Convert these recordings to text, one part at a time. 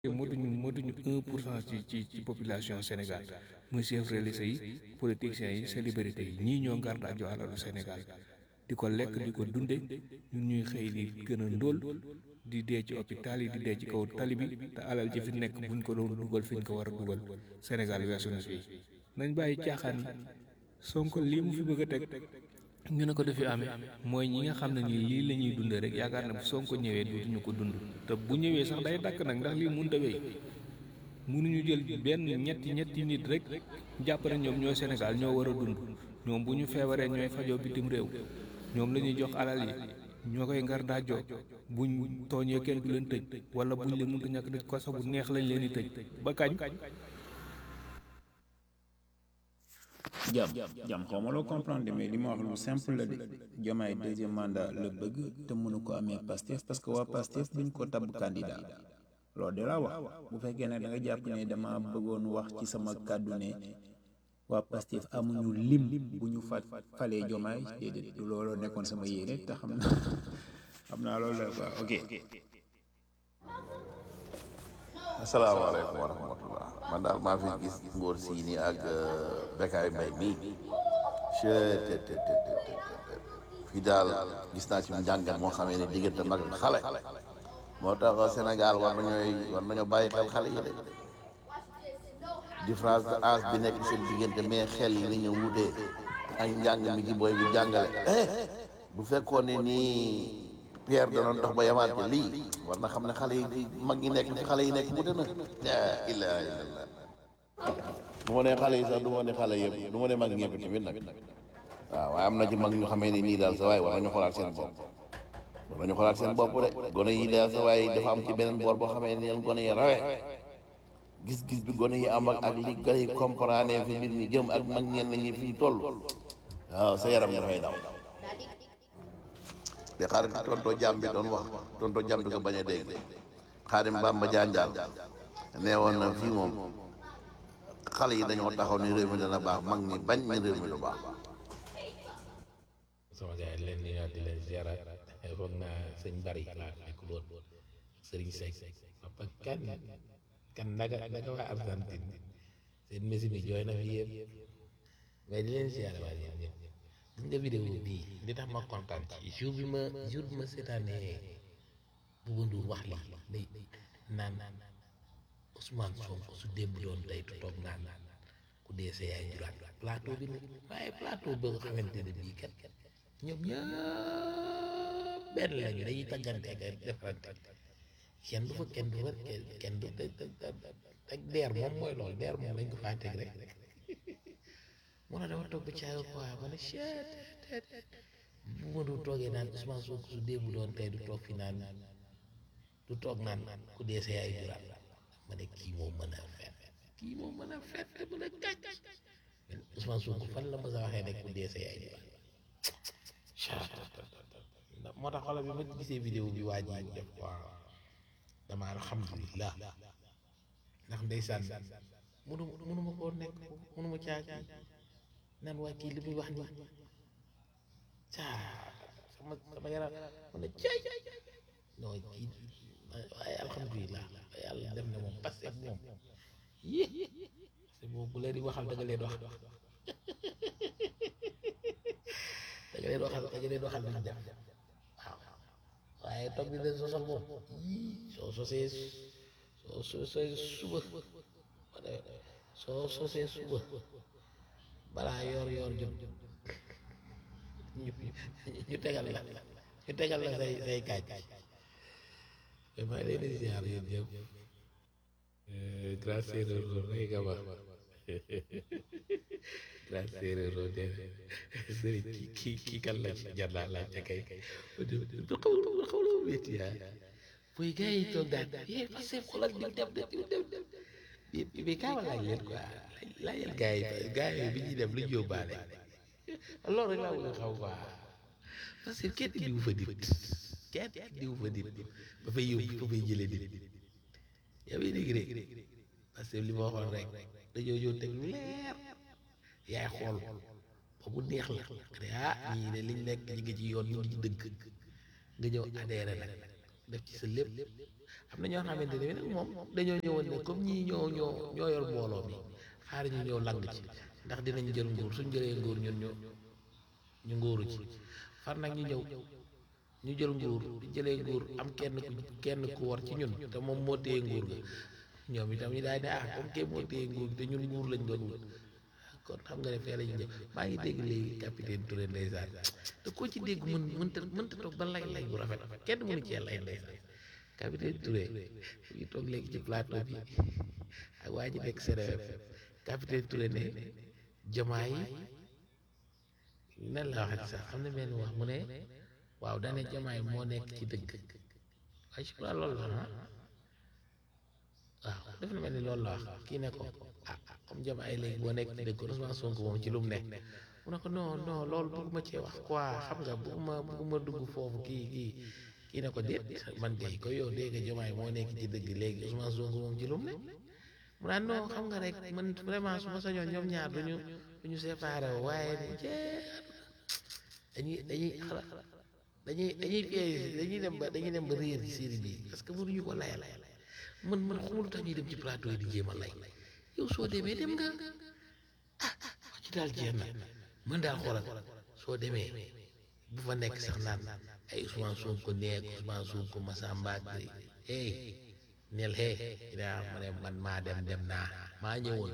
motuñu 1% ci population Sénégal muy chef religieux yi politiciens yi célébrités yi ñii ñoo ngar daajoo alalu Sénégal di ko lekk di ko dunde ñun ñuy xëy di gën a ndóol di dee ci hôpital yi di dee ci kaw tali bi te alal ji fi nekk buñ ko doon dugal fi ñu ko war a dugal Sénégal weesu na fii nañ bàyyi caaxaan yi Sonko lii mu fi bëgg a teg ñu ne ko defi amee mooy ñi nga xam ne nii lii la ñuy dundee rek yaakaar na bu Sonko ñëwee duñu ko dund te bu ñëwee sax day dakk nag ndax lii mënut a wéy mënuñu jël benn ñetti nit rek jàpp ne ñoom ñooy Sénégal ñoo war a dund ñoom bu ñu feebaree ñooy fajoo bitim réew ñoom la ñuy jox alal yi ñoo koy ngar daajoo buñ tooñee kenn du leen tëj wala buñ leen mënta ñàkk dëj kaso bu neex lañ leen di tëj ba kañ. jam xaw ma loo comprendre mais li ma wax lu simple la de Diomaye deuxième mandat la bëgg te mënu ko amee Pastef parce que waa Pastef duñ ko tabb candidat loolu de la wax bu fekkee ne da nga jàpp ne dama bëggoon wax ci sama kàddu ne waa Pastef amuñu lim bu ñu falee Diomaye déedéet du loolu nekkoon sama yéene te xam naa loolu la quoi ok. asalaamaaleykum wa rahmatullah man daal maa fi gis ngóor sii nii ak Bécaye Mbaye mii fii daal gis naa ci njàngat moo xamee ne diggante mag ak xale moo tax Sénégal war nañoo bàyyi xel xale yi de différence de âge bi nekk seen diggante mais xel yi ni ñu wutee ak njàng mi ci booy bi jàngale bu fekkoon ne nii Pierre danoon dox ba yamaat ci lii war na xam ne xale yi mag ñi nekk fi xale yi nekk wute na laa ilaaha illallaah du ma ne xale yi sax du ma ne xale yëpp du ma ne mag ñëpp tamit nag waaw waaye am na ci mag ñu xamee ni nii daal sa waay war nañu xoolaat seen bopp war nañu xoolaat seen bopp de gone yi daal sa waay dafa am ci beneen boor boo xamee ni leen gone yi rawee gis-gis bi gone yi am ak li gone yi comprendre fi mbir mi jëm ak mag ñenn ñi fi ñu toll waaw sa yaram dafay daw te xaarim tonto jàmm bi doon wax tonto jàmm bi ko bañ a dégg xaarim Bamba Janjal nee woon na fii moom xale yi dañoo taxaw ni réew mi dana baax mag ñi bañ ni réew mi du baax. sama gars yi leen di di leen ziara foog naa sëñ bari laa nekk loon sëriñ Seck papa kan naga waa Argentine seen Messi bi jooy na fi yëpp mais di leen ziara waa yéen ñëpp gis nga vidéo bii li tax ma kontaan ci jour bi ma seetaanee Bouba Ndour wax li day naan Ousmane Sonko su démb doon tey tu toog naan ku dee sa yaay juraat plateau bi nag waaye plateau ba nga xamante ne bii kat ñoom ñëpp benn lañu dañuy tàggante ak defante kenn du fa kenn du teg deer moom mooy loolu deer moom lañ ko faa teg rek mu ne dama toog ba caaga quoi ma ne chet bu ma du toogee naan Ousmane Sonko su démb doon tey du toog fi naan du toog naan ku dee sa yaay juraat ma ne kii moom mën a fen mën a gàcc Ousmane Sonko fan la ma sa waxee ne ku dee sa yaay juraat moo tax xoolal bi ma gisee vidéo bi waa ji def waaw dama alhamdulillah ndax ndeysaan mënu ma koo nekk mënu ma caagi naan waa kii li muy wax nii sama yaram ma ne caay non kii waaye alhamdulillah yàlla def na moom parce que moom yé c'est bon bu leen di waxal da nga leen wax da nga leen waxal li ñu def waaw waaye toog di leen sosal moom soo sosee suba soo sosee suba balaa yor jot ñu tegal la say kaaj maa leen di ziar yéen ñëpp grâce séeréer loolu rek nga wax grâce séeréer loolu de sëriñ kii kan la jar naa laaj ca kay xaw la métti yaa buy gars yi toog daan yee parce que xoolal diw dem bi kaama laaj leen quoi laajal gars yi bi ñuy dem lu ñu yóbbaale loolu rek laa bëgg a xaw quoi parce que kenn diwu fa nit ba fay yóbbu ba fay jëlee nit yaa ngi dégg rek parce que li ma waxoon rek dañoo ñëw teg lu leer yaay xool ba mu neex la ne ah ñii ne liñ nekk ñi ngi ci yoon ñi ngi ci dëgg nga ñëw adhéré nag def ci sa lépp am na ñoo xamante ne nag moom dañoo ñëwoon ne comme ñii ñoo yor mbooloo mi xaar ñu ñëw lang ci ndax dinañ jël nguur suñ jëlee nguur ñun ñu nguuru ci far nag ñu ñëw ñu jël nguur di jëlee nguur am kenn ku war ci ñun te moom moo téye nguur ga ñoom itam ñu daal ne comme ke moo téye nguur te ñun nguur lañ doon wut kon xam nga ne fee lañu ñëw maa ngi dégg léegi capitaine Touré ndeysaan te koo ci dégg mënta toog ba lay bu rafet kenn mënu cee lay ndeysaan capitaine Touré ñu toog léegi ci plateau bi ak waa ji nekk CRFM capitaine Touré ne Diomaye nan la waxati sax xam ne benn wax mu ne waaw dane Diomaye moo nekk ci dëgg waaye je crois loolu la waaw def na mel ni loolu la wax kii ne ko comme Diomaye léegi boo nekk ci dëgg Ousmane Sonko moom ci lu mu nekk mu ne ko non loolu bëgguma cee wax quoi xam nga bëgguma dugg foofu kii ne ko déet man de ko yow dégg nga Diomaye moo nekk ci dëgg léegi Ousmane Sonko moom ci lu mu nekk mu naan non xam nga rek man vraiment su ma sañoon ñoom ñaar duñu séparé waaye dañuy dem ba réer ci série bi parce que mënuñu ko layal man xamul tax ñuy dem ci plateau yi di jéem a lay yow soo demee dem nga wax ci daal jeex na mën daal xoolal soo demee bu fa nekk sax naan ay Ousmane Sonko nekk Ousmane Sonko Massamba ak neel daa ma ne man maa dem naa maa ñëwoon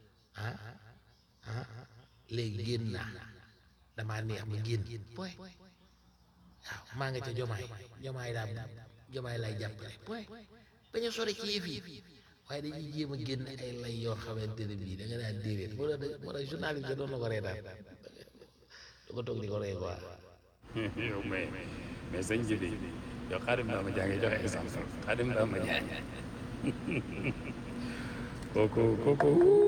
léegi génn naa damaa neex ma génn poy waaw maa nga ca Diomaye lay jàppale poy bañ a sori ci yëf yi waaye dañuy jéem a génn ay lay yoo xamante ne bii da nga daan déedéet moo tax journaliste doon na ko reetaan da ko toog di ko ree quoi yow mais sëñ ji bi yow Xaadim Ndaw ma jaa ngi joxe exemple Xaadim Ndaw ma jaa kooku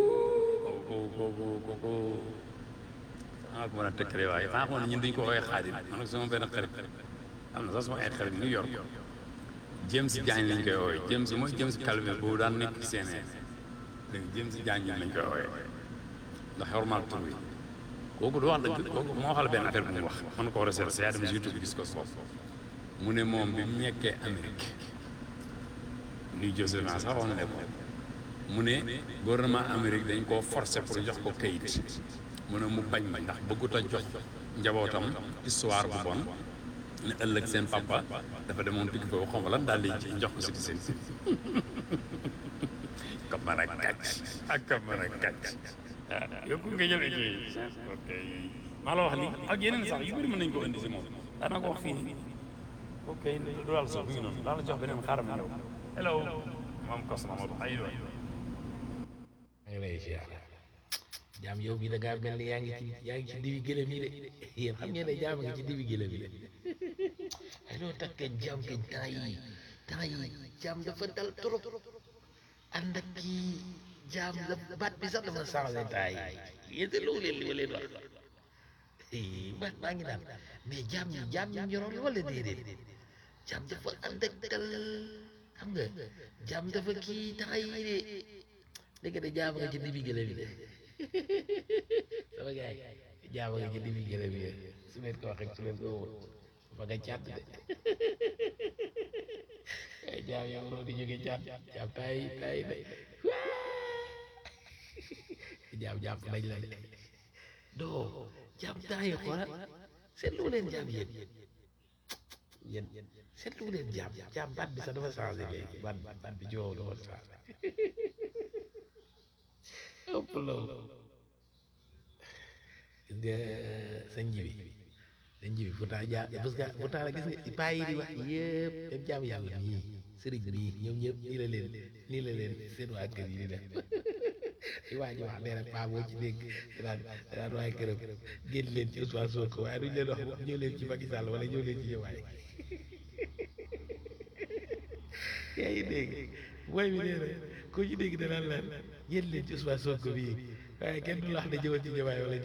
xanaa ko mën a tëkkale waaye xanaa ko ñun duñ ko woowee Xaadim man nag sama benn xarit am na sax sama ay xarit New York James Diagne lañ koy woowee James mooy James Calvin boobu daan nekk ci CNN léegi James Diagne lañ koy woowee ndax xormaal tur bi kooku du wax dëgg kooku moo waxal benn affaire bu mu wax mën ko recherché yaa dem si YouTube gis ko foofu mu ne moom bi mu nekkee Amérique New Jersey sax wax na ne ko mu ne gouvernement Amérique dañ koo forcé pour jox ko kayit mu ne mu bañ ma ndax bëggut a jox njabootam histoire bu bon ne ëllëg seen papa dafa demoon digg foofu xaw ma lan daal di jox ko citizen ka mën a kàcc ak ka mën a kàcc yow ku nga jëlee ci ok maa la wax ni ak yeneen sax yu bëri mën nañu ko indi si moom daanaka ko wax fii nii ok du daal sax mi ngi noonu daal la jox beneen xaaral ma ñëw hello moom kos na moo tax ay doy maa ngi lay ziar jaam yow bi da ngaa mel ni yaa ngi ci dibi gëlëm yi de yéen xam ngeen ne jaam nga ci dibi gëlëm yi de ay loo takkee jaam kañ temps yi jaam dafa dal trop ànd ak kii jaam la baat bi sax dafa changé temps yi yéen te loolu leen li ma leen wax maa ngi naan mais jaam ñi ñoroon wala déedéet jaam dafa ànd ak dal xam nga jaam dafa kii temps yi de léegi de jaam nga ci dibi gëlëm yi de sama gars yi jaam nga ci dibi gëlëm yi su leen ko waxee su leen ko waxul fa nga càtt de ay jaam yow waroo di jóge càtt jaam tay de jaam jàpp nañ la de doo jaam temps yi xoolal seetlu leen jaam yéen seetlu leen jaam baat bi sax dafa changé léegi baat bi joo dafa changé ëpp loolu gis nga sëñ ji bi pourtant parce que pourtant la gis nga paa yi di wax yëpp dem jaam yàlla nii sëriñ bii ñoom ñëpp nii la leen seen waa kër yi di def li waa ji wax nee na paa boo ci dégg daan waaye këram génn leen ci Ousmane Sonko waaye duñ leen wax ñëw leen ci Macky Sall wala ñëw leen ci Diomaye yaa ngi dégg booy bi nee na koo ci dégg danaan la génn leen ci Ousmane Sonko bii waaye kenn du la wax ne ñëwal ci Diomaye wala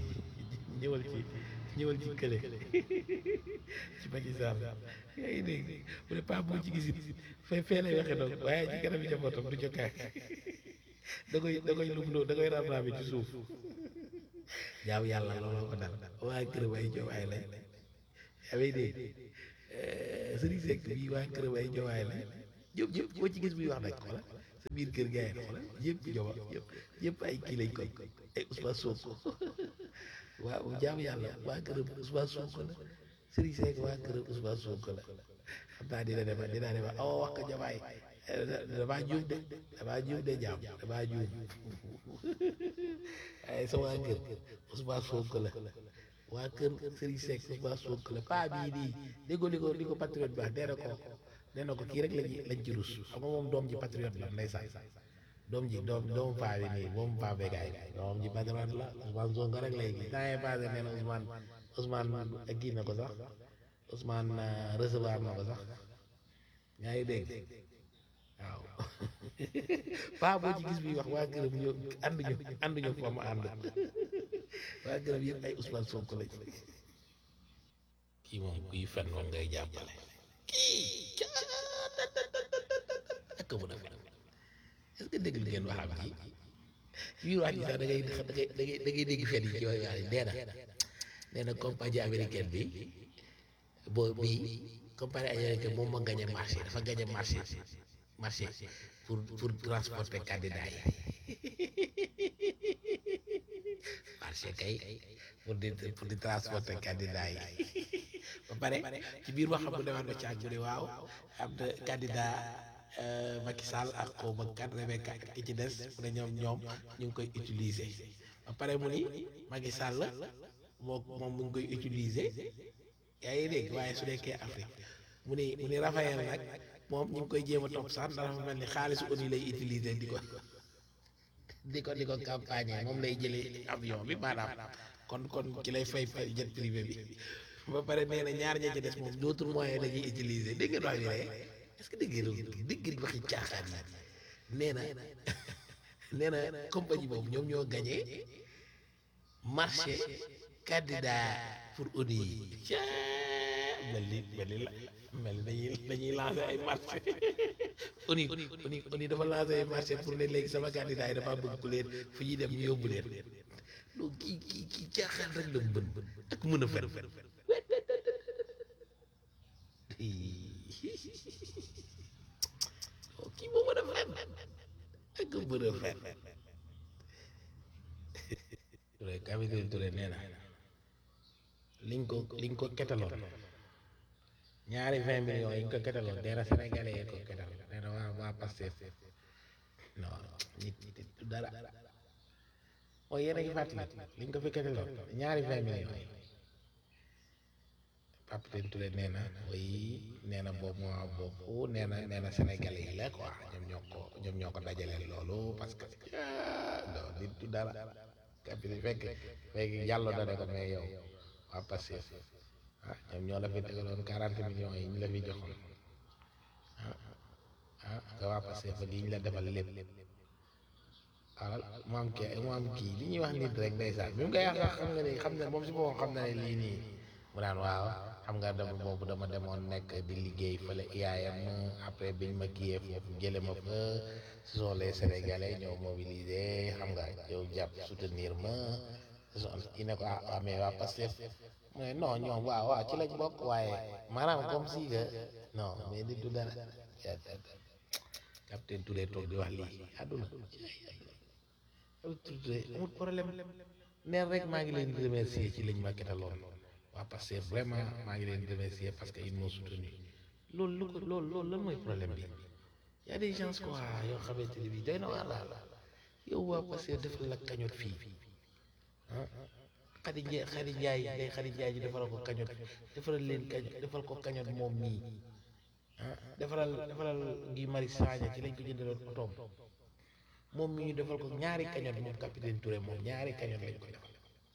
ñëwal ci kële ci Macky Sall yaa ngi dégg mu ne paa boo ci gisit fee lay waxe donc waaye ci kanam yi njabootam du jokkaak da koy lumloo da koy raam-raami ci suuf jaaw yàlla looloo ko dal waa kërëm ay jowaay lañ yaa ngi dégg Serigne Seck bii waa kërëm ay jowaay lañ ñoom ñëpp boo ci gis buy wax nag xoolal sa biir kër gaay xoolal yëpp ñoom yëpp ay kii lañ koy ay Ousmane Sonko waaw jaamu yàlla waa këram Ousmane Sonko la Serigne Seck waa këram Ousmane Sonko la xam naa dinaa dem awa wax ko jamaay damaa juum de jaam damaa juum waaye sa waa kër Ousmane Sonko la waa kër Serigne Seck Ousmane Sonko la paa bii nii déggoo li ko patriote bi wax nee na ko kii rek lañ ci rus xam nga moom doom ji patriote la ndeysaan doomu paa bi nii moom paa begaay doom ji patriote la Ousmane Sonko rek lay kii temps yii passé nee na Ousmane ak kii na ko sax Ousmane recevoir na ko sax yaa ngi dégg waaw paa boo ci gis bi wax waa këram ñoo ànduñu fa mu ànd waa këram yëpp ay Ousmane Sonko lañ kii moom kuy fen moom ngay jàppale kii ak mën a fen est-ce que dégg ngeen waxam ji biir wax ji sax da ngay dégg fen yi ci yooyu wax nee na compagnie américaine bi bii compagnie américaine moom moo gagné marché dafa gagné marché pour transporter candidat yi marché kay pour di transporter candidat yi ba pare ci biir waxam bu demoon ba caag bu ne waaw am na candidat Macky Sall ak xaw ma kat Rebecca ki ci des mu ne ñoom ñu ngi koy utiliser ba pare mu ni Macky Sall moom mu ngi koy utiliser yaa ngi dégg waaye su nekkee Afrique mu ni Raphaël nag moom ñu ngi koy jéem a topp sax ndax dafa mel ni xaalisu ONU lay utiliser di ko campagne moom lay jëlee avion bi maanaam kon ci lay fay jet privé bi ba pare nee na ñaar ña ci des moom d'autres moyens la ñuy utiliser dégg ngeen wax bi rek est-ce que dégg ngeen waxi caaxaan yi nee na compagnie boobu ñoom ñoo gagné marché candidat pour ONU yi mel ni dañuy lancer ay marché ONU dafa lancer ay marché pour ne léegi sama candidat yi dafa bëgg ku leen fu ñuy dem ñu yóbbu leen donc kii caaxaan rek la bën ak mën a fen kii moo mën a fen ak mën a fen Touré capitaine Touré nee na liñ ko ketaloon ñaari 20 millions yi ñu ko ketaloon nee na sénégalais yi ko ketal nee na waa Pastef non nit du dara mooy yéen a ngi fàttali liñ ko fi ketaloon ñaari 20 millions yi capitaine Touré nee na nee na boobu nee na sénégalais yi la quoi ñoom ñoo ko dajaleel loolu parce que non nit du dara capitaine fekk yàlla da ne ko mais yow waa Pastef ñoom ñoo la fi tegaloon 40 millions yi ñu la fi joxoon nga waa Pastef fa lii ñu la defal lépp alal mu am kii li ñuy wax nit rek ndeysaan bi mu koy wax xam ne moom si boppam xam na ne lii nii mu daan waaw xam nga dama demoon nekk di liggéey fële IAM après biñ ma kiyee foofu jële ma fa ce sont les sénégalais ñoo mobilisé xam nga yow jàpp soutenir ma i ne ko mais waa Pastef mu ne non ñoom waaw ci lañ bokk waaye maanaam comme si que non mais nit du dara capitaine Touré toog di wax lii àdduna amul problème neen rek maa ngi leen di remercier ci liñ ma ketaloon waa Pastef vraiment maa ngi leen di remercier parce que ils m'ont soutenu loolu lan mooy problème bi y a des gens quoi yoo xamante ne bii doy na waar daal yow waa Pastef defal la kañot fii xadi njaay ji defaral ko kañot defal ko kañot moom mii defaral ngi Mari Sagna ci lañ ko jëndaloon otoom moom mi ñu defal ko ñaari kañot moom capitaine Touré moom ñaari kañot lañ ko defal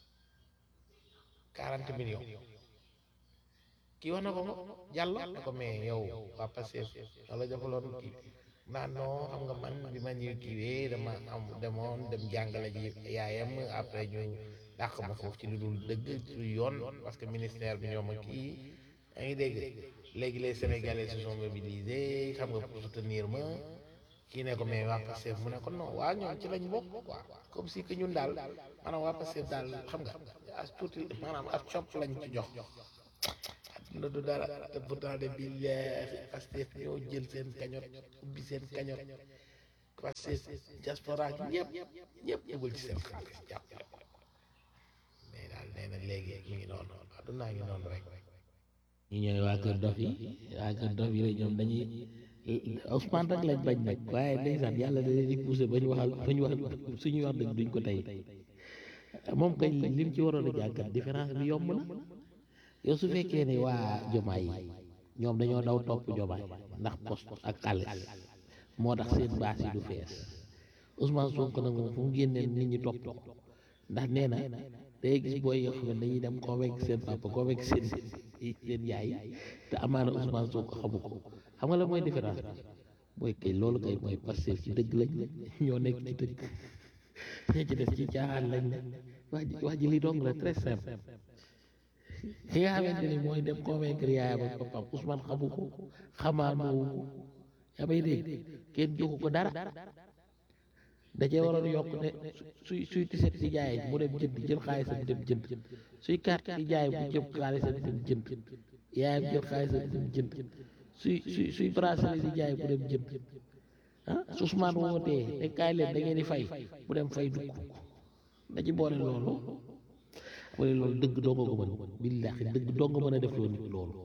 40 millions kii wax na ko jàll na ko mais yow waa Pastef wala defaloon kii naan non xam nga man bi ma ñëw kiiwee dama demoon dem jàngale ji yaayam après ñu dàq ma foofu ci lu dul dëgg ci yoon parce que ministère bi ñoom ak kii yaa ngi dégg léegi les sénégalais se sont mobilisés xam nga pour soutenir ma kii ne ko mais waa Pastef mu ne ko non waa ñoom ci lañ bokk quoi comme si que ñun daal maanaam waa Pastef daal xam nga as tuuti maanaam as copp lañ ci jox na du dara te pourtant de billaahi Pastef ñoo jël seen kañot ubbi seen kañot Pastef diaspora gi ñëpp dugal ci seen xaalis jàpp mais daal nee na léegi mi ngi noonu addunaa ngi noonu rek ñu ñooy waa kër dof yi rek ñoom dañuy Ousmane rek lañ bañ nag waaye ndeysaan yàlla da leen di poussé ba ñu wax suñuy wax dëgg duñ ko tey moom kañ lim ci waroon a jàngat différence bi yomb na yow su fekkee ne waa jomaay yi ñoom dañoo daw topp jomaay ndax poste ak xaalis moo tax seen baas yi du fees Ousmane Sonko nag moom fu mu génnee nit ñi topp ko ndax nee na day gis booy yoo xam ne dañuy dem convaincre seen papa convaincre seen yaay te amaana Ousmane Sonko xamu ko xam nga la mooy différence bi mooy kay loolu kay mooy Pastef ci dëgg lañ ñoo nekk ci dëgg ña ci des ci caaxaan lañ ne wax ji li dong la très simple ki nga xamante ni mooy dem convaincre yaayam ak papaam Ousmane xamu ko xamaanoowu ko yaa may dégg kenn joxu ko dara da cee waroon yokk ne suy tiset ci jaay mu dem jënd jël xaalisam dem jënd suy carte ci jaay mu jël xaalisam dem jënd yaayam jël xaalisam dem jënd suy bracelet ci jaay mu dem jënd ah su Ousmane wootee ne kaay leen da ngeen di fay mu dem fay dugg da ci boole loolu wala loolu dëgg doo nga ko mën billaahi dëgg doo nga mën a def loolu nit loolu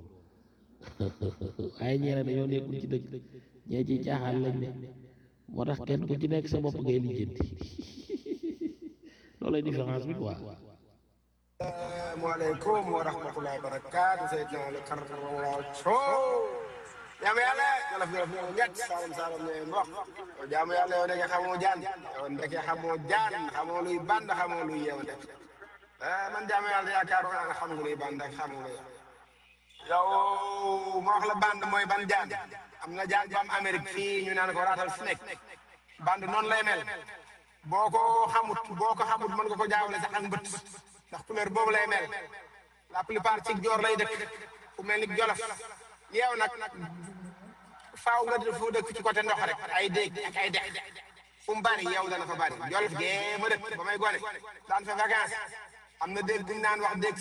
waaye ñeene dañoo nekkul ci dëgg ñee ci caaxaan lañ ne moo tax kenn ku ci nekk sa bopp ngay lijjanti loolu lay différence bi quoi. Assalamualaikum warahmatullahi wabarakatuh. Sayyidina Ali karramallahu jaamu yàlla jolof ñoo ñett salam ne mbokk jaamu yàlla yow ndeke xamoo jaan xamoo luy band xamoo luy yeewante man jaamu yàlla yaakaaroon naa ne xam nga luy band ak xam nga yow ma wax la band mooy ban jaan am na jaan bu am Amérique fii ñu naan ko raatal snake band noonu lay mel boo ko xamut mën nga ko jaawale sax ak mbët ndax couleur boobu lay mel la plupart ci joor lay dëkk fu mel ni jolof yeew nag faaw nga def fu dëkk ci côté ndox rek ay déeg ak ay dex fu mu bari yeew dana fa bari jolof gee ma dëkk ba may gone daan fa vacances am na déeg bu ñu naan wax déeg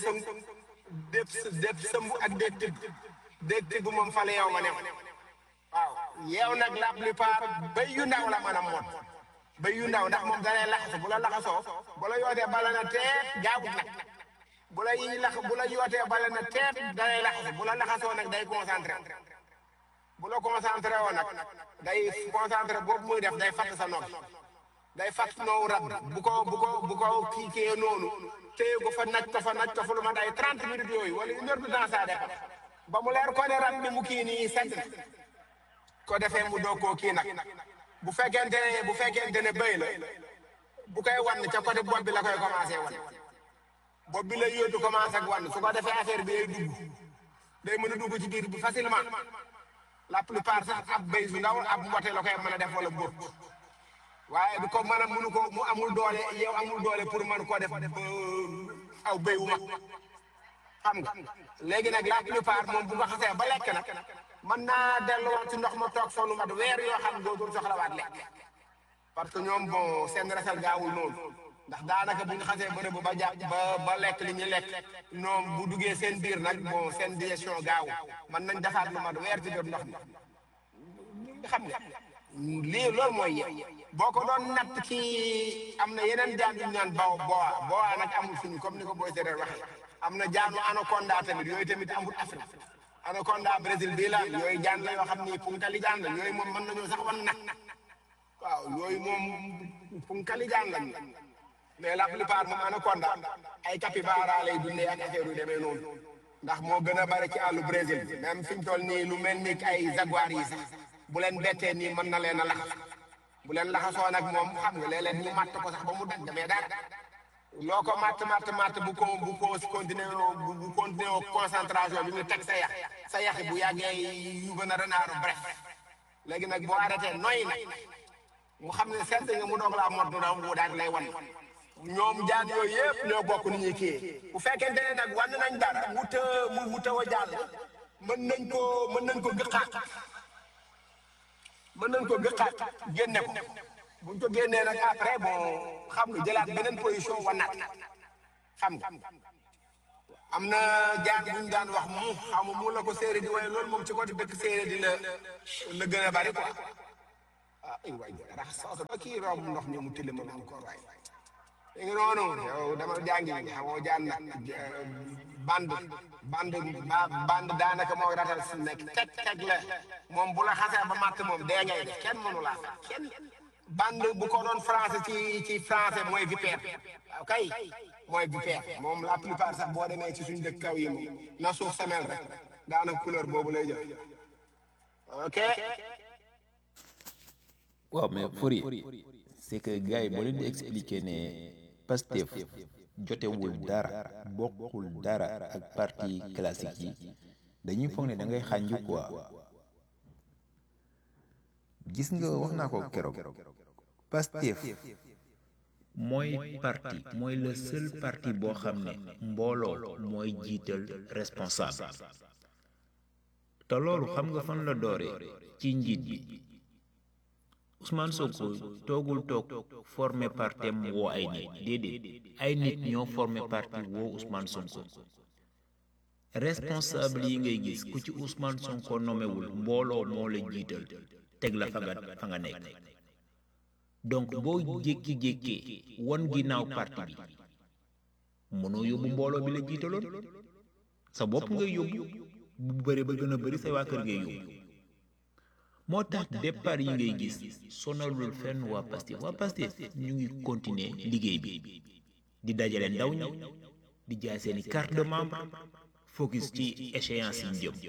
sëmb ak déeg tëgg moom fa la yeew ma new waaw yeew nag la plupart béy yu ndaw la mën a mot béy yu ndaw ndax moom danay laxasu bu la laxasoo bu la yootee bala na teet gaawut nag bu la yootee bala na teet danay laxasu bu la laxasoo nag day concentré bu la concentré woo nag day concentré boobu muy def day fatt sa nokki day fatt noowu rab bu ko kii noonu téye ko fa naj ko fa lu ma day 30 minutes yooyu wala 1 heure de temps ça dépend ba mu leer ko ne rab bi mu kii nii sedd na ko defee mu doog koo kii nag bu fekkente ne béy la bu koy wan ca côté bopp bi la koy commencé wan bopp bi la yóotu commencé ak wan su ko defee affaire bi day mën a dugg ci biir bi facilement la plupart sax ab béy su ndaw ab mbote la koy mën a def wala bóot waaye du ko mën a mënu ko mu amul doole yow amul doole pour mën koo def aw béy wu mag xam nga léegi nag la plupart moom bu nga xasee ba lekk nag mën naa delluwaat ci ndox ma toog fa lu mat weer yoo xam dootul soxlawaat lekk parce que ñoom bon seen resal gaawul noonu ndax daanaka bu ñu xasee ba rëbb ba jàpp ba lekk li ñu lekk ñoom bu duggee seen biir nag bon seen digestion gaawul mën nañ defaat lu mat weer ci biir ndox mi xam nga lii loolu mooy yéen boo ko doon natt ci am na yeneen jaan yu ñu naan boa nag amul suñu comme ni ko booy séeréer waxee am na jaanu anaconda tamit yooyu tamit amul Afrique anaconda Brésil bii la yooyu jaan la yoo xam ni punkali jaan la yooyu moom mën nañoo sax wan nag waaw yooyu moom punkali jaan lañ mais la plupart moom anaconda ay capybara lay dundee ak affaire yu demee noonu ndax moo gën a bari ci àllu Brésil même fi ñu toll nii lu mel ni ay jaguar yi sax bu leen bettee nii mën na leen a laxas bu leen laxasoo nag moom xam nga léeg-léeg mu matt ko sax ba mu dagg mais dara loo ko matt bu ko continué concentration bi mu teg sa yax bu yàggee yu gën a renaaru bref léegi nag boo arrêté noy nag mu xam ne seet nga mu doog laa mot du daw daal lay wan ñoom jaan yooyu yëpp ñoo bokk ni ñuy kii bu fekkente ne nag wan nañ dara mu taw a jàll mën nañ ko gëqaat génne ko buñ ko génnee nag après bon xam nga jëlaat beneen position wanaat xam nga am na jaar bu ñu daan wax mu xaw ma mu la ko séeréer di waaye loolu moom ci côté dëkk séeréer di la gën a bari quoi ah ay waay rax soosu ba kii romb ndox mi mu tilima encore waay léegi noonu yow dama jàngi xamoo jaan nag band daanaka mooy ratal si nekk teg la moom bu la xasee ba matt moom dee ngay def kenn mënu laa fa kenn band bu ko doon français ci français mooy vipère ok mooy vipère moom la plupart sax boo demee ci suñu dëkk kaw yi moom na suuf samel rek daanaka couleur boobu lay jël ok. waaw mais Fori c'est que gars yi boo leen di expliquer ne Pastef jotewul dara bokkul dara ak parti classique yi dañuy foog ne da ngay xànju quoi gis nga wax naa ko keroog Pastef mooy parti mooy le seul parti boo xam ne mbooloo mooy jiital responsable te loolu xam nga fan la dooree ci njiit bi Ousmane Sonko toogul toog formé partem woo ay nit déedéet ay nit ñoo formé parti woo Ousmane Sonko responsable yi ngay gis ku ci Ousmane Sonko nomewul mbooloo moo la jiital teg la fa nga nekk donc boo jékki-jékkee won ginnaaw parti bi mënoo yóbbu mbooloo bi la jiitaloon sa bopp ngay yóbbu bu bëri ba gën a bëri sa waa kër ngay yóbbu moo tax départ yi ngay gis sonalul fenn waa Pastef ñu ngi continuer liggéey bi di dajale ndaw ñi di jaay seeni carte de membre focus ci échéance yi jëm.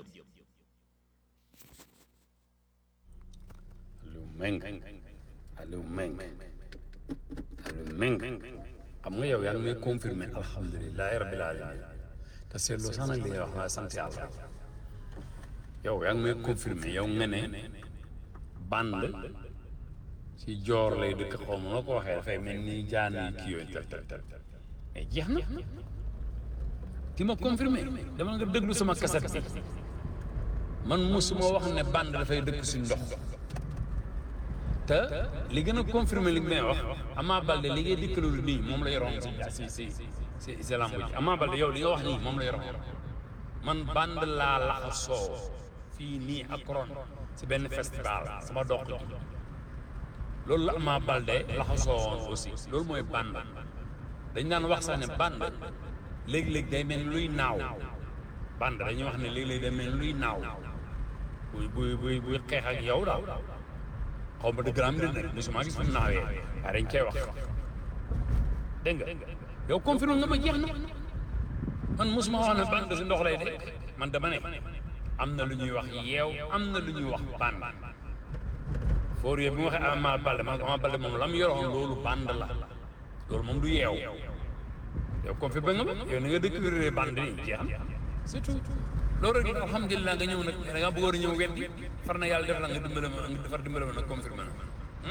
Aliou Meng xam nga yow yaa ngi may confirmé alhamdulilahi rabbil alamin te seetloo sax nag li ngay wax naa sant yàlla yow yaa ngi may confirmé yow nga ne band ci joor lay dëkk xaw ma noo ko waxee dafay mel ni jaan yi kii yooyu tel mais jeex na ki ma confirmé dama nga déglu sama kaset bi man musuma wax ne band dafay dëkk si ndox te li gën a confirmé li may wax Ama Baldé li ngay dikkalul nii moom la yoroon si lamb ji Ama Baldé yow li nga wax nii moom la yoroon man band laa laxa soow fii nii ak ron si benn festival sama dox ji loolu la Ama Baldé laxa soowoon aussi loolu mooy band dañ daan wax sax ne band léeg-léeg day mel luy naaw band dañuy wax ne léeg-léeg day mel luy naaw buy xeex ak yow daal xaw ma dëgg la am nit nag musuma gis fu mu naawee waaye dañ koy wax dégg nga yow confirme nga ma jeex na man musuma wax ne band si ndox lay de man dama ne am na lu ñuy wax yeew am na lu ñuy wax band foor yee bi mu waxee Ama Baldé man Ama Baldé moom la mu yoroon loolu band la loolu moom du yeew yow confirme nga ma yow ni nga découvrir band nii jeex na surtout loolu rek alhamdulilah nga ñëw nag da ngaa bëggoon a ñëw weddi far na yàlla def la nga dimbale ma nag confirmé na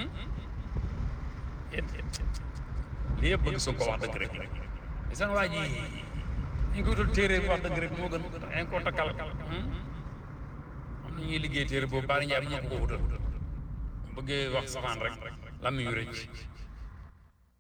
lii yëpp bëgg soo ko wax dëgg rek san waa ji ñu ko wutal téere bi wax dëgg rek moo gën dañ ko takkal am na ñuy liggéey téere boobu baari njaay bi ñu ko wutal bëggee wax safaan rek lam yu rëcc